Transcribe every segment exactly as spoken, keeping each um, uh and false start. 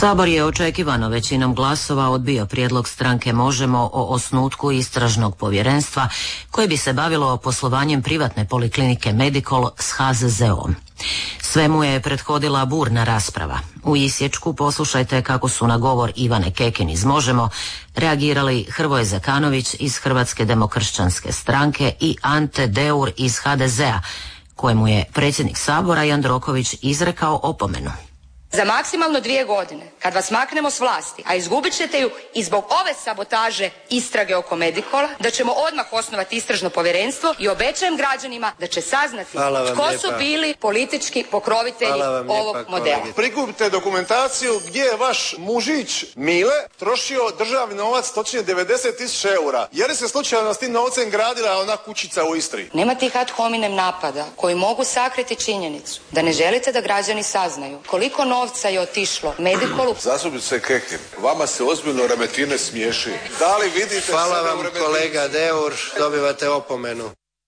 Sabor je očekivano većinom glasova odbio prijedlog stranke Možemo o osnutku istražnog povjerenstva koje bi se bavilo poslovanjem privatne poliklinike Medikol s ha ze ze om. Svemu je prethodila burna rasprava. U isječku poslušajte kako su na govor Ivane Kekin iz Možemo reagirali Hrvoje Zekanović iz Hrvatske demokršćanske stranke i Ante Deur iz ha de zea, kojemu je predsjednik Sabora Jandroković izrekao opomenu. Za maksimalno dvije godine, kad vas maknemo s vlasti, a izgubit ćete ju i zbog ove sabotaže istrage oko Medikola, da ćemo odmah osnovati istražno povjerenstvo i obećajem građanima da će saznati tko lijepa. su bili politički pokrovitelji ovog lijepa, modela. Kolegi. Prikupite dokumentaciju gdje je vaš mužić Mile trošio državni novac, točnije devedeset tisuća eura. Je li se slučajno s tim novcem gradila ona kućica u Istri? Nema tih ad hominem napada koji mogu sakriti činjenicu da ne želite da građani saznaju koliko novca novca je otišlo Medikolu. Zastupnice Kekin, vama se ozbiljno Remetine smiješi. Da li vidite... Hvala vam kolega Deur, dobivate opomenu.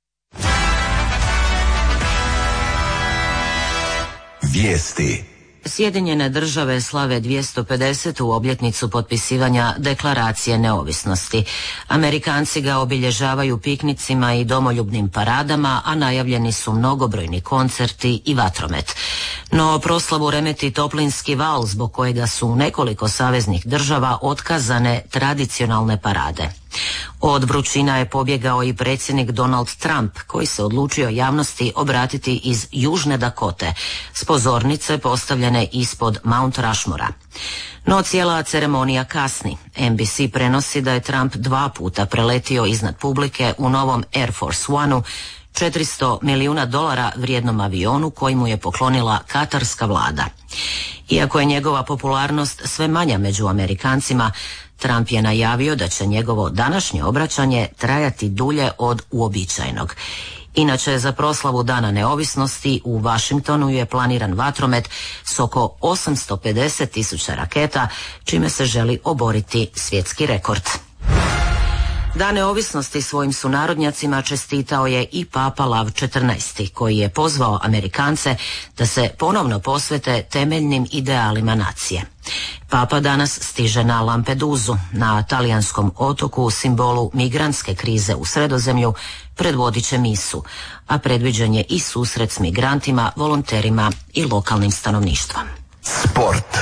Vijesti. Sjedinjene države slave dvjesto pedesetu obljetnicu potpisivanja Deklaracije neovisnosti. Amerikanci ga obilježavaju piknicima i domoljubnim paradama, a najavljeni su mnogobrojni koncerti i vatromet. No proslavu remeti toplinski val zbog kojega su u nekoliko saveznih država otkazane tradicionalne parade. Od vrućina je pobjegao i predsjednik Donald Trump, koji se odlučio javnosti obratiti iz Južne Dakote, s pozornice postavljene ispod Mount Rushmora. No cijela ceremonija kasni. en bi si prenosi da je Trump dva puta preletio iznad publike u novom Air Force One-u, četiristo milijuna dolara vrijednom avionu koji mu je poklonila katarska vlada. Iako je njegova popularnost sve manja među Amerikancima, Trump je najavio da će njegovo današnje obraćanje trajati dulje od uobičajenog. Inače, za proslavu Dana neovisnosti u Washingtonu je planiran vatromet s oko osamsto pedeset tisuća raketa, čime se želi oboriti svjetski rekord. Dan neovisnosti svojim sunarodnjacima čestitao je i Papa Lav četrnaesti, koji je pozvao Amerikance da se ponovno posvete temeljnim idealima nacije. Papa danas stiže na Lampedusu, na talijanskom otoku, simbolu migrantske krize u Sredozemlju, predvodit će misu, a predviđen je i susret s migrantima, volonterima i lokalnim stanovništvom. Sport.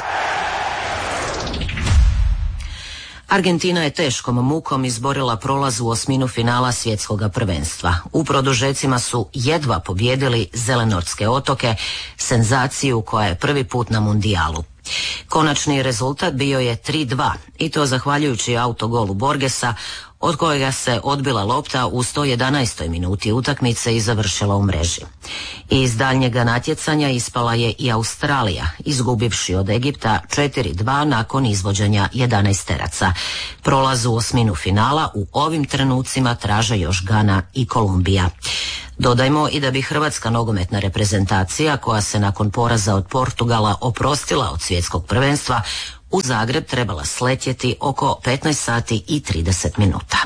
Argentina je teškom mukom izborila prolaz u osminu finala svjetskog prvenstva. U produžecima su jedva pobjedili Zelenortske otoke, senzaciju koja je prvi put na mundijalu. Konačni rezultat bio je tri dva i to zahvaljujući autogolu Borgesa, od kojega se odbila lopta u sto jedanaestoj minuti utakmice i završila u mreži. Iz daljnjega natjecanja ispala je i Australija, izgubivši od Egipta četiri dva nakon izvođenja jedanaesteraca. Prolaz u osminu finala u ovim trenucima traže još Gana i Kolumbija. Dodajmo i da bi hrvatska nogometna reprezentacija, koja se nakon poraza od Portugala oprostila od svjetskog prvenstva, u Zagreb trebala sletjeti oko petnaest sati i trideset minuta.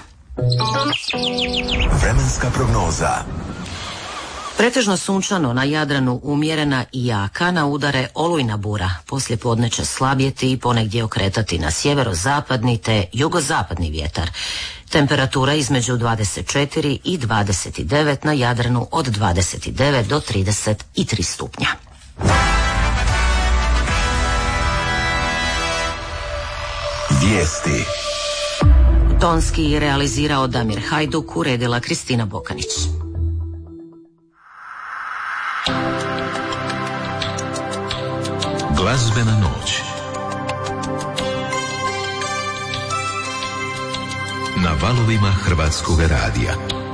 Vremenska prognoza. Pretežno sunčano, na Jadranu umjerena i jaka, na udare olujna bura. Poslije podne će slabjeti i ponegdje okretati na sjeverozapadni te jugozapadni vjetar. Temperatura između dvadeset četiri i dvadeset devet, na Jadranu od dvadeset devet do trideset tri stupnja. Vijesti. Tonski realizirao Damir Hajduk, uredila Kristina Bokanić. Glazbena noć. Na valovima Hrvatskog radija.